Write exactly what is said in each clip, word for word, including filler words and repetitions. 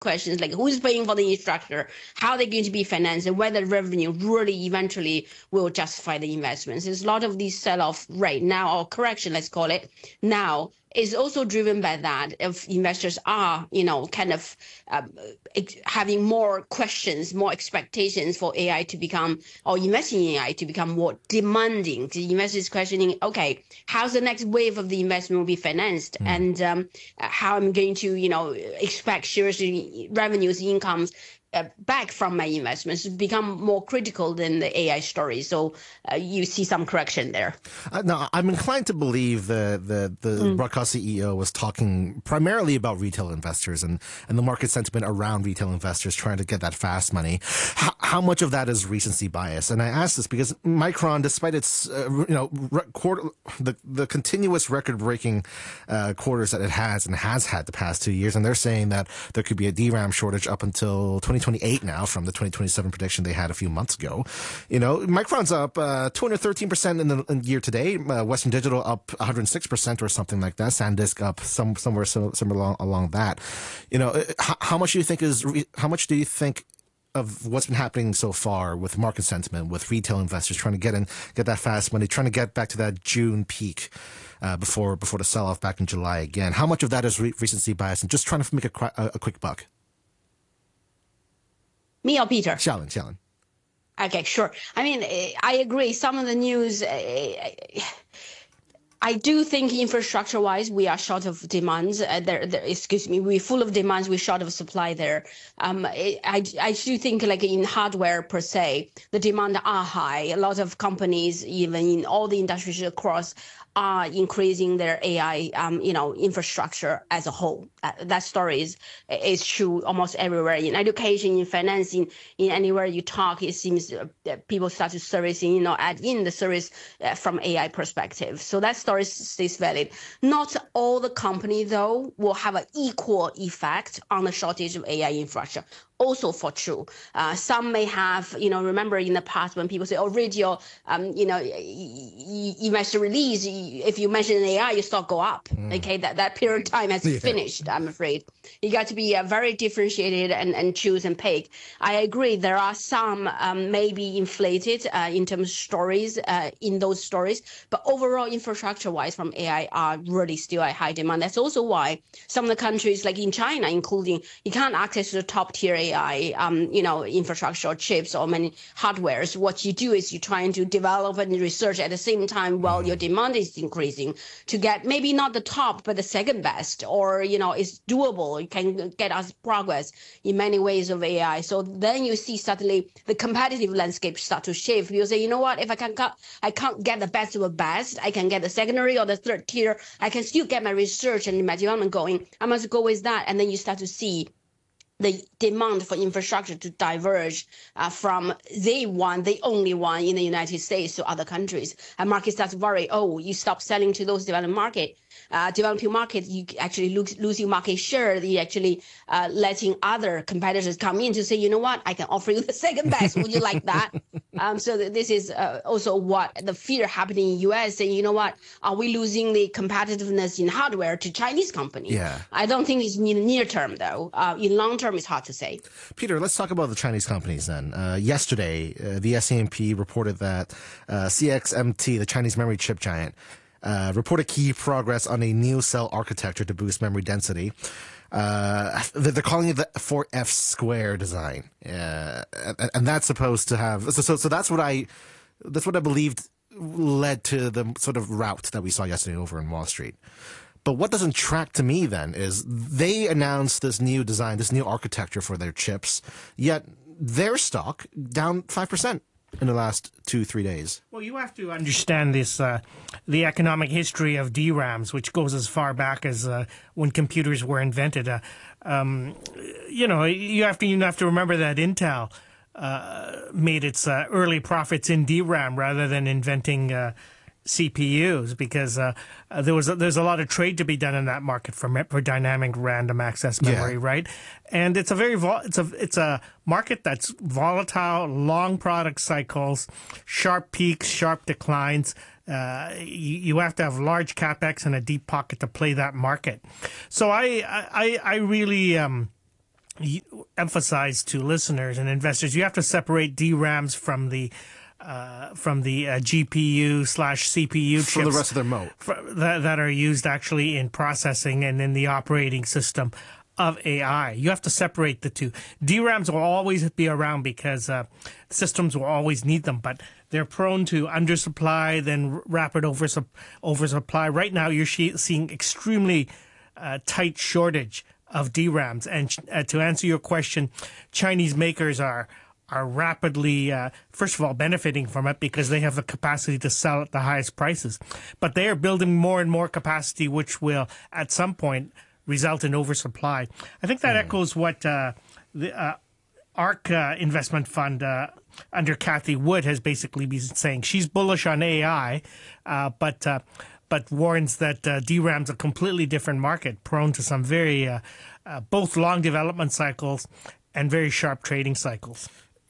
questions like who's paying for the infrastructure, how they're going to be financed, and whether revenue really eventually will justify the investments. There's a lot of these sell-off right now, or correction, let's call it now, is also driven by that. If investors are, you know, kind of um, having more questions, more expectations for A I to become, or investing in A I to become more demanding. The investors questioning, okay, how's the next wave of the investment will be financed, mm. and um, how I'm going to, you know, expect seriously revenues, incomes Uh, back from my investments become more critical than the A I story. So uh, you see some correction there. Uh, no, I'm inclined to believe the the, the mm. broadcast C E O was talking primarily about retail investors and, and the market sentiment around retail investors trying to get that fast money. How, how much of that is recency bias? And I ask this because Micron, despite its uh, you know re- quarter, the the continuous record-breaking uh, quarters that it has and has had the past two years, and they're saying that there could be a D RAM shortage up until twenty twenty-eight now from the twenty twenty-seven prediction they had a few months ago. You know, Micron's up uh, two hundred thirteen percent in the in year to date. Uh, Western Digital up one hundred six percent or something like that. SanDisk up some somewhere so, somewhere along along that. You know, how, how much do you think is how much do you think of what's been happening so far with market sentiment, with retail investors trying to get in, get that fast money, trying to get back to that June peak uh, before before the sell off back in July again? How much of that is re- recency bias and just trying to make a, a, a quick buck? Me or Peter? Xiaolin, Xiaolin. Okay, sure. I mean, I agree. Some of the news, I do think infrastructure-wise, we are short of demands. Uh, there, there, excuse me, we're full of demands. We're short of supply there. Um, I, I do think, like in hardware per se, the demand are high. A lot of companies, even in all the industries across, are increasing their A I, um, you know, infrastructure as a whole. Uh, that story is is true almost everywhere. In education, in financing, in anywhere you talk, it seems uh, that people start to servicing, you know, add in the service uh, from A I perspective. So that story stays valid. Not all the company though will have an equal effect on the shortage of A I infrastructure. Also for true. Uh, some may have, you know, remember in the past when people say, oh, radio, um, you know, investor release, if you mention an A I, your stock go up. Mm. Okay, that, that period of time has yeah. finished, I'm afraid. You got to be uh, very differentiated and, and choose and pick. I agree, there are some um, maybe inflated uh, in terms of stories uh, in those stories, but overall infrastructure-wise from A I are really still at high demand. That's also why some of the countries like in China, including, you can't access the top tier A I. A I, um, you know, infrastructure or chips or many hardwares. What you do is you're trying to develop and research at the same time while your demand is increasing to get maybe not the top, but the second best, or, you know, it's doable. You can get us progress in many ways of A I. So then you see suddenly the competitive landscape start to shift. You say, you know what, if I can cut, I can't get the best of the best, I can get the secondary or the third tier, I can still get my research and my development going. I must go with that. And then you start to see the demand for infrastructure to diverge uh, from the one, the only one in the United States to other countries. And markets start to worry, oh, you stop selling to those developed market, uh, developing markets, you actually lose, lose your market share. You actually uh, letting other competitors come in to say, you know what, I can offer you the second best. Would you like that? um, so this is uh, also what the fear happening in U S, saying, you know what, are we losing the competitiveness in hardware to Chinese companies? Yeah. I don't think it's in the near term, though. Uh, in long term, it's hard to say. Peter, let's talk about the Chinese companies then. Uh, yesterday, uh, the S and P reported that uh, C X M T, the Chinese memory chip giant, uh, reported key progress on a new cell architecture to boost memory density. Uh, they're calling it the four F square design, uh, and, and that's supposed to have. So, so, so that's what I, that's what I believed led to the sort of rout that we saw yesterday over in Wall Street. But what doesn't track to me then is they announced this new design, this new architecture for their chips, yet their stock down five percent in the last two, three days. Well, you have to understand this, uh, the economic history of D RAMs, which goes as far back as uh, when computers were invented. Uh, um, you know, you have to, you have to remember that Intel uh, made its uh, early profits in D RAM rather than inventing uh, C P Us, because uh, uh, there was a, there's a lot of trade to be done in that market for me- for dynamic random access memory, yeah. right? And it's a very vol- it's a it's a market that's volatile, long product cycles, sharp peaks, sharp declines. Uh, you, you have to have large capex and a deep pocket to play that market. So I I I really um. emphasize to listeners and investors, you have to separate D RAMs from the uh, from the uh, G P U slash C P U chips for the rest of their moat for, that, that are used actually in processing and in the operating system of A I. You have to separate the two. D RAMs will always be around because uh, systems will always need them, but they're prone to undersupply, then rapid oversup- oversupply. Right now, you're seeing extremely uh, tight shortage of D RAMs. And uh, to answer your question, Chinese makers are are rapidly, uh, first of all, benefiting from it because they have the capacity to sell at the highest prices. But they are building more and more capacity, which will, at some point, result in oversupply. I think that mm. echoes what uh, the uh, ARK uh, investment fund uh, under Cathie Wood has basically been saying. She's bullish on A I, uh, but uh, but warns that uh, D RAM's a completely different market, prone to some very uh, uh, both long development cycles and very sharp trading cycles.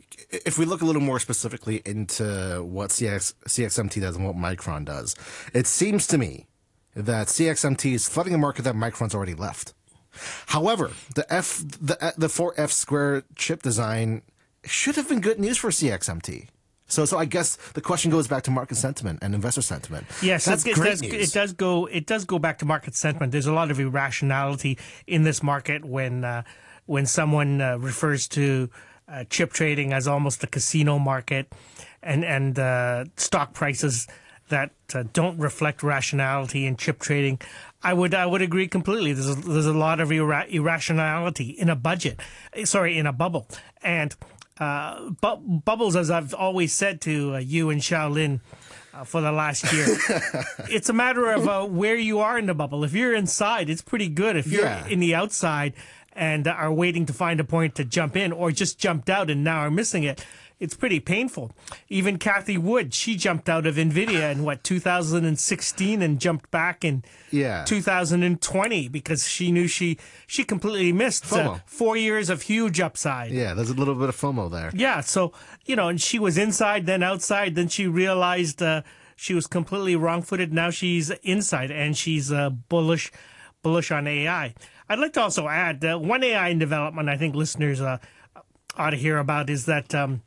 If we look a little more specifically into what C X, C X M T does and what Micron does, it seems to me that C X M T is flooding a market that Micron's already left. However, the F the the four F square chip design should have been good news for C X M T. So, so I guess the question goes back to market sentiment and investor sentiment. Yes, that's it, great does, news. It does go. It does go back to market sentiment. There's a lot of irrationality in this market when uh, when someone uh, refers to uh, chip trading as almost a casino market, and and uh, stock prices that uh, don't reflect rationality in chip trading. I would I would agree completely. There's a, there's a lot of ira- irrationality in a budget, sorry, in a bubble. And uh, bu- bubbles, as I've always said to uh, you and Shaolin uh, for the last year, it's a matter of uh, where you are in the bubble. If you're inside, it's pretty good. If you're yeah. in the outside and are waiting to find a point to jump in or just jumped out and now are missing it, it's pretty painful. Even Cathie Wood, she jumped out of NVIDIA in, what, two thousand sixteen and jumped back in yeah. two thousand twenty because she knew she she completely missed uh, four years of huge upside. Yeah, there's a little bit of FOMO there. Yeah, so, you know, and she was inside, then outside, then she realized uh, she was completely wrong-footed. Now she's inside, and she's uh, bullish bullish on A I. I'd like to also add uh, one A I in development I think listeners uh, ought to hear about is that um,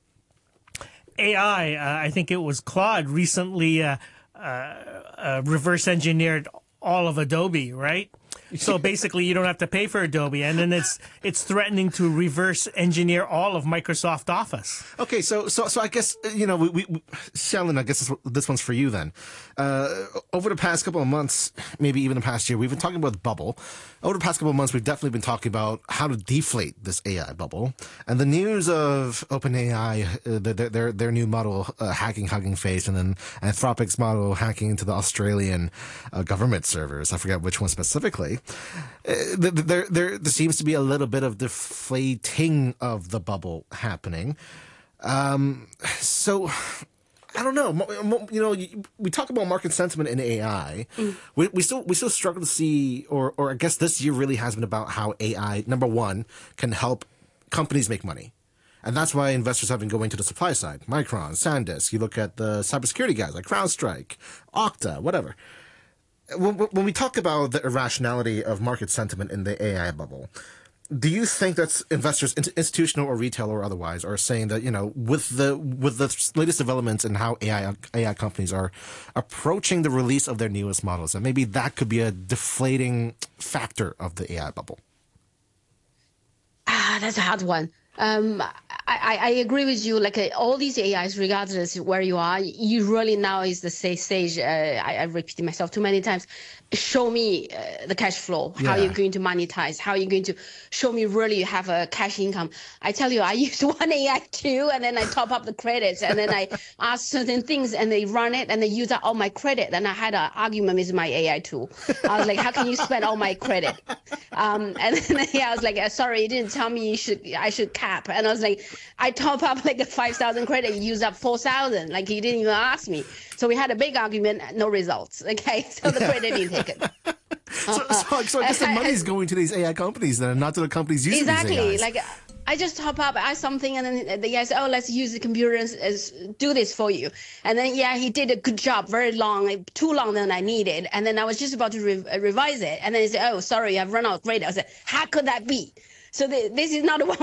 A I, uh, I think it was Claude, recently uh, uh, uh, reverse engineered all of Adobe, right? So basically, you don't have to pay for Adobe, and then it's it's threatening to reverse engineer all of Microsoft Office. Okay, so so so I guess you know we, we, we Shaolin, I guess this, this one's for you then. Uh, over the past couple of months, maybe even the past year, we've been talking about the bubble. Over the past couple of months, we've definitely been talking about how to deflate this A I bubble, and the news of OpenAI, uh, their, their their new model uh, hacking Hugging Face, and then Anthropic's model hacking into the Australian uh, government servers. I forget which one specifically. Uh, there, there, there seems to be a little bit of deflating of the bubble happening. Um, so, I don't know. You know, we talk about market sentiment in A I. Mm. We, we still we still struggle to see, or or I guess this year really has been about how A I, number one, can help companies make money. And that's why investors have been going to the supply side. Micron, SanDisk. You look at the cybersecurity guys like CrowdStrike, Okta, whatever. When, when we talk about the irrationality of market sentiment in the A I bubble, do you think that investors, institutional or retail or otherwise, are saying that, you know, with the with the latest developments in how A I A I companies are approaching the release of their newest models, that maybe that could be a deflating factor of the A I bubble? Ah, that's a hard one. Um, I, I agree with you. Like uh, all these A Is, regardless of where you are, you really now is the safe stage. Uh, I, I repeated myself too many times. Show me uh, the cash flow. How Yeah. you're going to monetize. How you're going to show me really you have a cash income. I tell you, I use one A I too, and then I top up the credits, and then I ask certain things, and they run it, and they use up all my credit. And I had an argument with my A I tool. I was like, how can you spend all my credit? Um, and then yeah, I was like, sorry, you didn't tell me you should. I should cap. And I was like, I top up like a five thousand credit, you use up four thousand. Like you didn't even ask me. So we had a big argument, no results. Okay, so the credit didn't take it. So, so, so I guess the money's going to these A I companies then, and not to the companies using Exactly. these A Is. Like I just top up, ask something, and then the guy said, oh, let's use the computer and s- do this for you. And then, yeah, he did a good job, very long, like, too long than I needed. And then I was just about to re- revise it. And then he said, oh, sorry, I've run out of credit. I said, how could that be? So the, this is not a